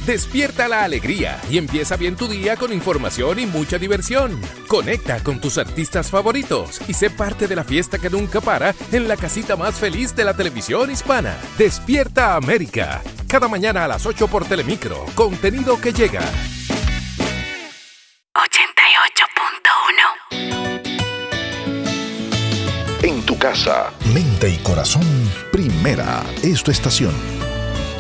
Despierta la alegría y empieza bien tu día con información y mucha diversión. Conecta con tus artistas favoritos y sé parte de la fiesta que nunca para en la casita más feliz de la televisión hispana. Despierta América. Cada mañana a las 8 por Telemicro. Contenido que llega. 88.1. En tu casa, mente y corazón, Primera es tu estación.